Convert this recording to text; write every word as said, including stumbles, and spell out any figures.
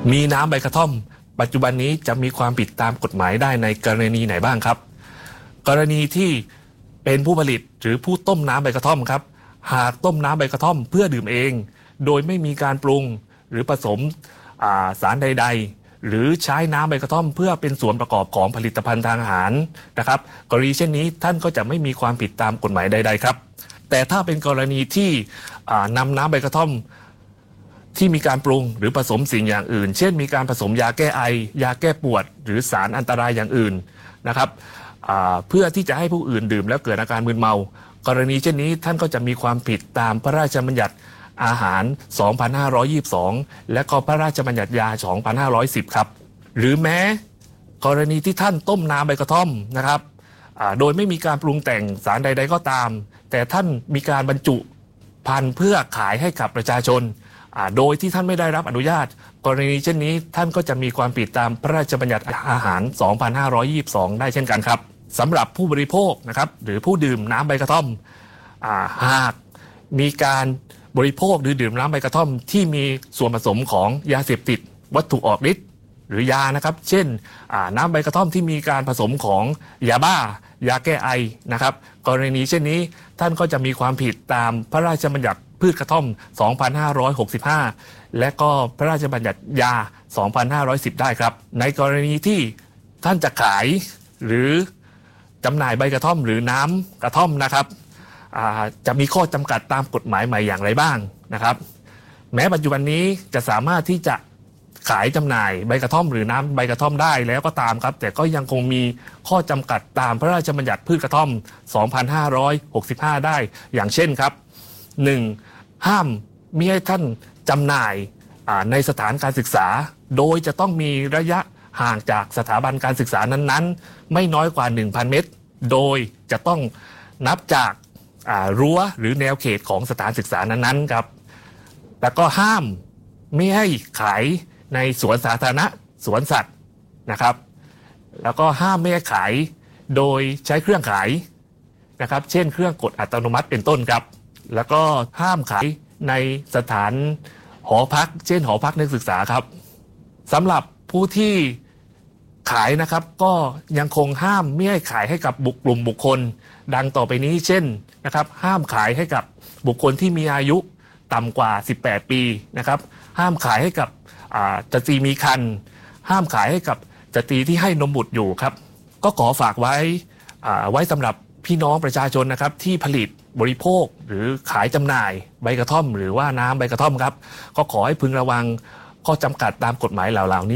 มีน้ำใบกระท่อมปัจจุบันนี้จะมีความผิดตามกฎหมายได้ในกรณีไหนบ้างครับกรณีที่เป็นผู้ผลิตหรือผู้ต้มน้ำใบกระท่อมครับหากต้มน้ำใบกระท่อมเพื่อดื่มเองโดยไม่มีการปรุงหรือผสมสารใดๆหรือใช้น้ำใบกระท่อมเพื่อเป็นส่วนประกอบของผลิตภัณฑ์ทางอาหารนะครับกรณีเช่นนี้ท่านก็จะไม่มีความผิดตามกฎหมายใดๆครับแต่ถ้าเป็นกรณีที่นำน้ำใบกระท่อมที่มีการปรุงหรือผสมสิ่งอย่างอื่นเช่นมีการผสมยาแก้ไอยาแก้ปวดหรือสารอันตรายอย่างอื่นนะครับเพื่อที่จะให้ผู้อื่นดื่มแล้วเกิดอาการมึนเมากรณีเช่นนี้ท่านก็จะมีความผิดตามพระราชบัญญัติอาหาร สองพันห้าร้อยยี่สิบสอง และก็พระราชบัญญัติยา สองพันห้าร้อยสิบ ครับหรือแม้กรณีที่ท่านต้มน้ำใบกระท่อมนะครับโดยไม่มีการปรุงแต่งสารใดๆก็ตามแต่ท่านมีการบรรจุภัณฑ์เพื่อขายให้กับประชาชนโดยที่ท่านไม่ได้รับอนุญาตกรณีเช่นนี้ท่านก็จะมีความผิดตามพระราชบัญญัติอาหาร สองพันห้าร้อยยี่สิบสอง ได้เช่นกันครับสำหรับผู้บริโภคนะครับหรือผู้ดื่มน้ำใบกระท่อมหากมีการบริโภคหรือดื่มน้ำใบกระท่อมที่มีส่วนผสมของยาเสพติดวัตถุออกฤทธิ์หรือยานะครับเช่นน้ำใบกระท่อมที่มีการผสมของยาบ้ายาแก้ไอนะครับกรณีเช่นนี้ท่านก็จะมีความผิดตามพระราชบัญญัติพืชกระท่อม สองพันห้าร้อยหกสิบห้า และก็พระราชบัญญัติยา สองพันห้าร้อยสิบ ได้ครับในกรณีที่ท่านจะขายหรือจำหน่ายใบกระท่อมหรือน้ำกระท่อมนะครับจะมีข้อจำกัดตามกฎหมายใหม่อย่างไรบ้างนะครับแม้ปัจจุบันนี้จะสามารถที่จะขายจำหน่ายใบกระท่อมหรือน้ำใบกระท่อมได้แล้วก็ตามครับแต่ก็ยังคงมีข้อจำกัดตามพระราชบัญญัติพืชกระท่อม สองพันห้าร้อยหกสิบห้า ได้อย่างเช่นครับ หนึ่ง. ห้ามมิให้ท่านจำหน่ายในสถานการศึกษาโดยจะต้องมีระยะห่างจากสถาบันการศึกษานั้นๆไม่น้อยกว่า หนึ่งพัน เมตรโดยจะต้องนับจากรั้วหรือแนวเขตของสถานศึกษานั้นๆครับแล้วก็ห้ามไม่ให้ขายในสวนสาธารณะสวนสัตว์นะครับแล้วก็ห้ามไม่ให้ขายโดยใช้เครื่องขายนะครับเช่นเครื่องกดอัตโนมัติเป็นต้นครับแล้วก็ห้ามขายในสถานหอพักเช่นหอพักนักศึกษาครับสำหรับผู้ที่ขายนะครับก็ยังคงห้ามไม่ให้ขายให้กับบุคกลุ่มบุคคลดังต่อไปนี้เช่นนะครับห้ามขายให้กับบุคคลที่มีอายุต่ำกว่าสิบแปดปีนะครับห้ามขายให้กับสตรีมีครรภ์ห้ามขายให้กับสตรีที่ให้นมบุตรอยู่ครับก็ขอฝากไว้ไว้สำหรับพี่น้องประชาชนนะครับที่ผลิตบริโภคหรือขายจำหน่ายใบกระท่อมหรือว่าน้ำใบกระท่อมครับก็ขอให้พึงระวังข้อจำกัดตามกฎหมายเหล่านี้